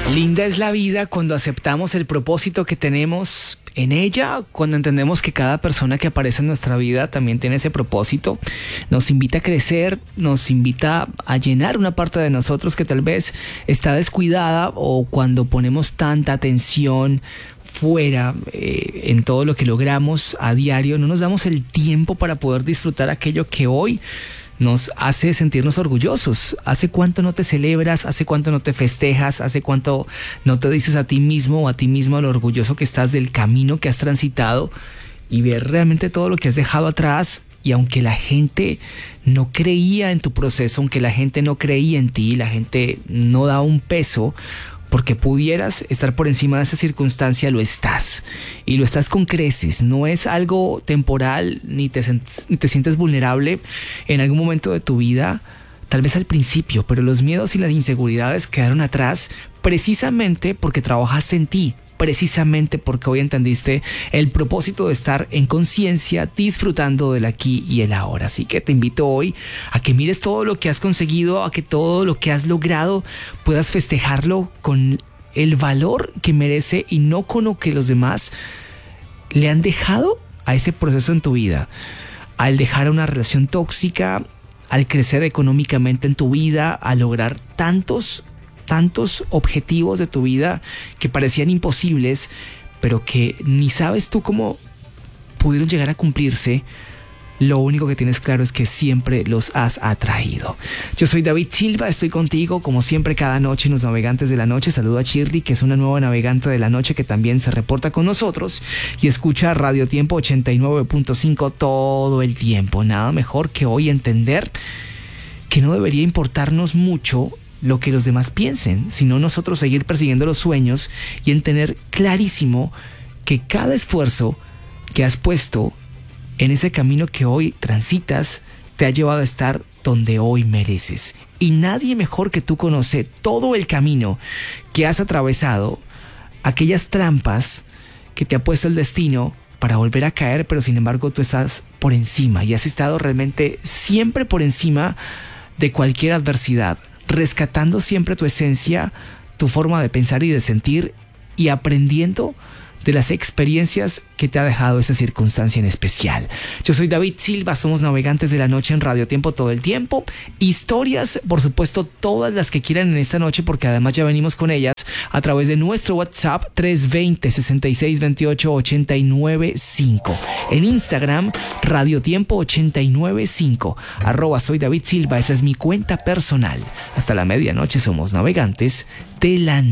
Linda es la vida cuando aceptamos el propósito que tenemos en ella, cuando entendemos que cada persona que aparece en nuestra vida también tiene ese propósito, nos invita a crecer, nos invita a llenar una parte de nosotros que tal vez está descuidada, o cuando ponemos tanta atención fuera en todo lo que logramos a diario, no nos damos el tiempo para poder disfrutar aquello que hoy nos hace sentirnos orgullosos. ¿Hace cuánto no te celebras? ¿Hace cuánto no te festejas? ¿Hace cuánto no te dices a ti mismo o a ti mismo lo orgulloso que estás del camino que has transitado, y ver realmente todo lo que has dejado atrás? Y aunque la gente no creía en tu proceso, aunque la gente no creía en ti, la gente no da un peso porque pudieras estar por encima de esa circunstancia, lo estás. Y lo estás con creces. No es algo temporal, ni te sientes vulnerable en algún momento de tu vida, tal vez al principio, pero los miedos y las inseguridades quedaron atrás precisamente porque trabajaste en ti. Precisamente porque hoy entendiste el propósito de estar en conciencia, disfrutando del aquí y el ahora. Así que te invito hoy a que mires todo lo que has conseguido, a que todo lo que has logrado puedas festejarlo con el valor que merece y no con lo que los demás le han dejado a ese proceso en tu vida. Al dejar una relación tóxica, al crecer económicamente en tu vida, al lograr tantos objetivos de tu vida que parecían imposibles, pero que ni sabes tú cómo pudieron llegar a cumplirse. Lo único que tienes claro es que siempre los has atraído. Yo soy David Silva, estoy contigo como siempre cada noche en Los Navegantes de la Noche. Saludo a Shirley, que es una nueva navegante de la noche que también se reporta con nosotros y escucha Radio Tiempo 89.5 todo el tiempo. Nada mejor que hoy entender que no debería importarnos mucho lo que los demás piensen, sino nosotros seguir persiguiendo los sueños y en tener clarísimo que cada esfuerzo que has puesto en ese camino que hoy transitas te ha llevado a estar donde hoy mereces. Y nadie mejor que tú conoce todo el camino que has atravesado, aquellas trampas que te ha puesto el destino para volver a caer, pero sin embargo tú estás por encima y has estado realmente siempre por encima de cualquier adversidad, rescatando siempre tu esencia, tu forma de pensar y de sentir, y aprendiendo de las experiencias que te ha dejado esa circunstancia en especial. Yo soy David Silva, somos Navegantes de la Noche en Radio Tiempo todo el tiempo. Historias, por supuesto, todas las que quieran en esta noche, porque además ya venimos con ellas a través de nuestro WhatsApp 320-6628-895. En Instagram, Radio Tiempo 895. @soy David Silva, esa es mi cuenta personal. Hasta la medianoche somos Navegantes de la Noche.